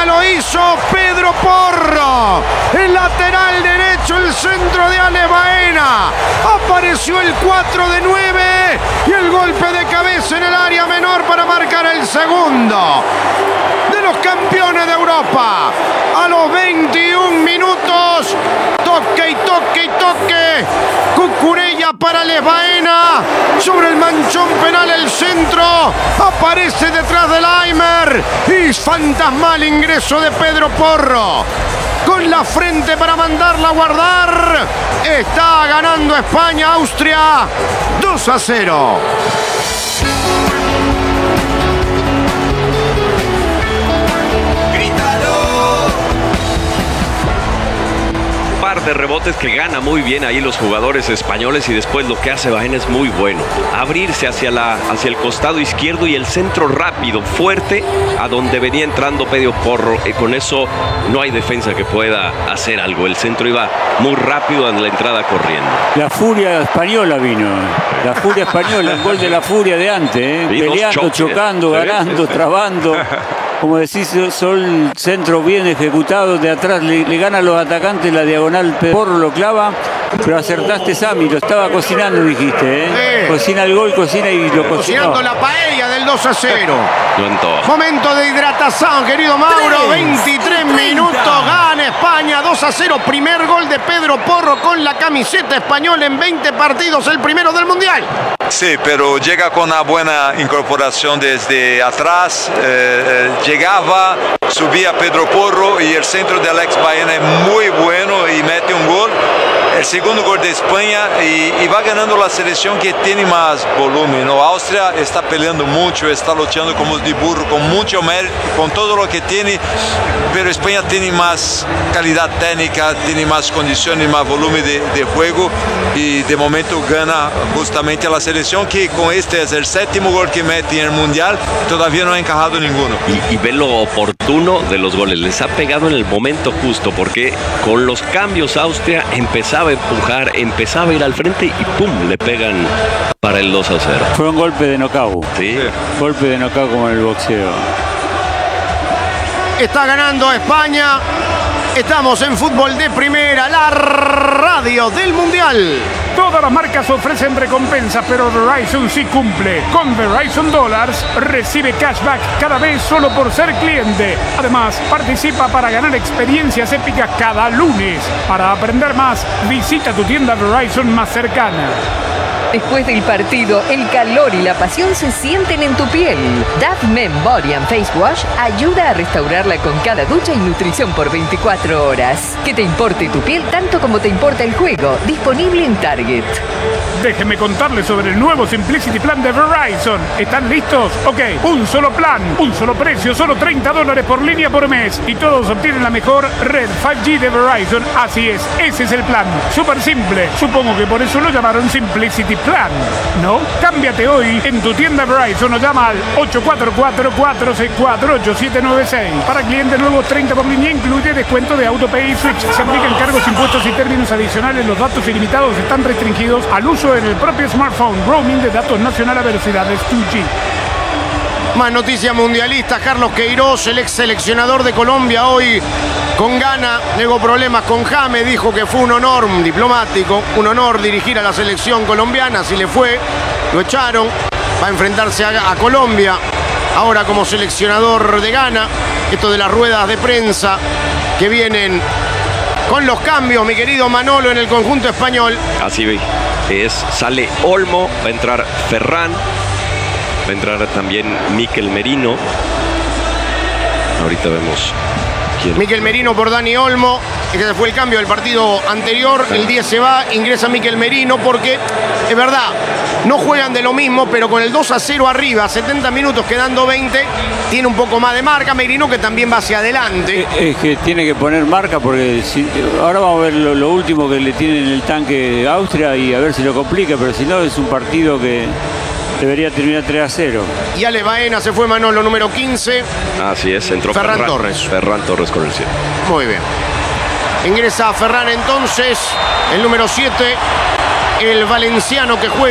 España lo hizo Pedro Porro. El lateral derecho, el centro de Alex Baena. Apareció el 4 de 9 y el golpe de cabeza en el área menor para marcar el segundo de los campeones de Europa. A los 21 minutos, toque y toque y toque. Cucurella para Alex Baena. Sobre el manchón penal el centro. Aparece detrás del Aimer. Y fantasmal ingreso de Pedro Porro. Con la frente para mandarla a guardar. Está ganando España, Austria 2-0. De rebotes que gana muy bien ahí los jugadores españoles y después lo que hace Baena es muy bueno. Abrirse hacia el costado izquierdo y el centro rápido, fuerte, a donde venía entrando Pedro Porro. Con eso no hay defensa que pueda hacer algo. El centro iba muy rápido en la entrada corriendo. La furia española vino. La furia española, el gol de la furia de antes. Peleando, chocando, ganando, trabando. Como decís, son centro bien ejecutado. De atrás le gana a los atacantes la diagonal. Porro lo clava, pero acertaste, Sammy. Lo estaba cocinando, dijiste, ¿eh? Cocina el gol, cocina y lo cocinó. Cocinando la paella del 2-0. Momento de hidratación, querido Mauro. 23 minutos, gana España 2-0. Primer gol de Pedro Porro con la camiseta española en 20 partidos, el primero del Mundial. Sí, pero llega con una buena incorporación desde atrás. Llegaba, subía Pedro Porro y el centro de Alex Baena es muy bueno y mete un gol. El segundo gol de España y va ganando la selección que tiene más volumen, ¿no? Austria está peleando mucho, está luchando como de burro, con mucho mérito, con todo lo que tiene, pero España tiene más calidad técnica, tiene más condiciones, más volumen de juego y de momento gana justamente la selección que con este es el séptimo gol que mete en el Mundial, todavía no ha encajado ninguno. Y ve lo oportuno de los goles, les ha pegado en el momento justo porque con los cambios Austria empezaba a empujar, empezaba a ir al frente y ¡pum! Le pegan para el 2-0. Fue un golpe de knockout. Sí. Golpe de knockout como en el boxeo. Está ganando España. Estamos en Fútbol de Primera, la radio del Mundial. Todas las marcas ofrecen recompensas, pero Verizon sí cumple. Con Verizon Dollars recibe cashback cada vez solo por ser cliente. Además, participa para ganar experiencias épicas cada lunes. Para aprender más, visita tu tienda Verizon más cercana. Después del partido, el calor y la pasión se sienten en tu piel. Dove Men Body and Face Wash ayuda a restaurarla con cada ducha y nutrición por 24 horas. Que te importe tu piel tanto como te importa el juego. Disponible en Target. Déjenme contarles sobre el nuevo Simplicity Plan de Verizon. ¿Están listos? Ok, un solo plan, un solo precio, solo $30 por línea por mes. Y todos obtienen la mejor red 5G de Verizon. Así es, ese es el plan. Súper simple. Supongo que por eso lo llamaron Simplicity Plan, ¿no? Cámbiate hoy en tu tienda Verizon o llama al 844-464-8796. Para clientes nuevos, 30 por línea, incluye descuento de AutoPay y Switch. Se aplican cargos, impuestos y términos adicionales. Los datos ilimitados están restringidos al uso en el propio smartphone. Roaming de datos nacional a velocidades 2G. Más noticias mundialistas. Carlos Queiroz, el ex seleccionador de Colombia, hoy con Ghana negó problemas con James. Dijo que fue un honor diplomático, un honor dirigir a la selección colombiana. Así le fue, lo echaron. Va a enfrentarse a Colombia ahora como seleccionador de Ghana. Esto de las ruedas de prensa que vienen con los cambios, mi querido Manolo, en el conjunto español. Así es, sale Olmo, va a entrar Ferran, va a entrar también Mikel Merino. Ahorita vemos quién. Mikel Merino por Dani Olmo. Ese fue el cambio del partido anterior. El 10 se va, ingresa Mikel Merino porque, es verdad, no juegan de lo mismo, pero con el 2-0 arriba, 70 minutos quedando 20, tiene un poco más de marca. Merino que también va hacia adelante. Es que tiene que poner marca porque ahora vamos a ver lo último que le tiene en el tanque Austria y a ver si lo complica, pero si no es un partido que debería terminar 3-0. Y Ale Baena se fue, Manolo, número 15. Así es, entró Ferran Torres. Ferran Torres con el 7. Muy bien. Ingresa Ferran entonces, el número 7, el valenciano que juega